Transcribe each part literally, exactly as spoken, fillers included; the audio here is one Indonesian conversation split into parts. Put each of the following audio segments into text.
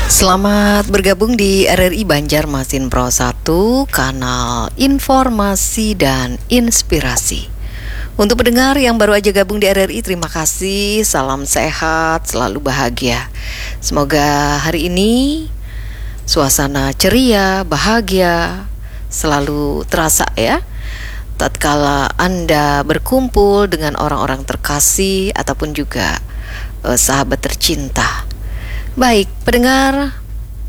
Selamat bergabung di R R I Banjarmasin Pro satu, kanal informasi dan inspirasi. Untuk pendengar yang baru aja gabung di R R I, terima kasih, salam sehat, selalu bahagia. Semoga hari ini suasana ceria, bahagia, selalu terasa ya, tatkala Anda berkumpul dengan orang-orang terkasih ataupun juga eh, sahabat tercinta. Baik, pendengar,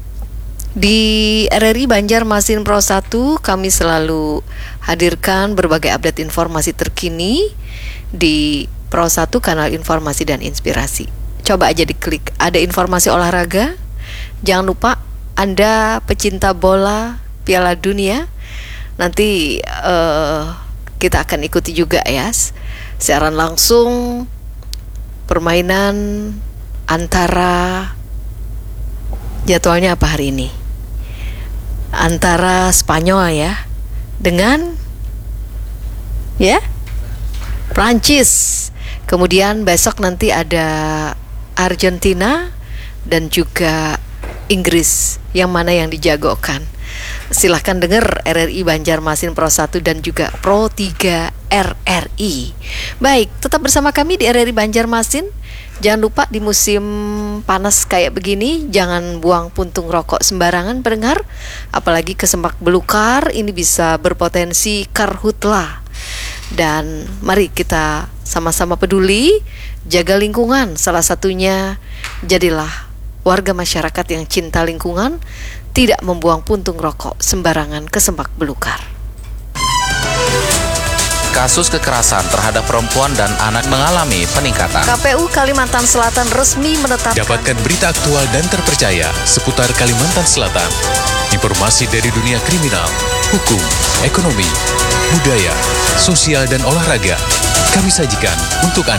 di R R I Banjarmasin Pro satu kami selalu hadirkan berbagai update informasi terkini di Pro satu, kanal informasi dan inspirasi. Coba aja diklik, ada informasi olahraga. Jangan lupa, Anda pecinta bola Piala Dunia, nanti uh, kita akan ikuti juga ya, siaran langsung permainan antara, jadwalnya apa hari ini? Antara Spanyol ya dengan ya Prancis. Kemudian besok nanti ada Argentina dan juga Inggris. Yang mana yang dijagokan? Silahkan dengar R R I Banjarmasin Pro satu dan juga Pro tiga R R I. Baik, tetap bersama kami di R R I Banjarmasin. Jangan lupa di musim panas kayak begini, jangan buang puntung rokok sembarangan, pendengar. Apalagi ke semak belukar, ini bisa berpotensi karhutla. Dan mari kita sama-sama peduli, jaga lingkungan. Salah satunya, jadilah warga masyarakat yang cinta lingkungan, tidak membuang puntung rokok sembarangan ke semak belukar. Kasus kekerasan terhadap perempuan dan anak mengalami peningkatan. K P U Kalimantan Selatan resmi menetapkan. Dapatkan berita aktual dan terpercaya seputar Kalimantan Selatan. Informasi dari dunia kriminal, hukum, ekonomi, budaya, sosial dan olahraga. Kami sajikan untuk Anda.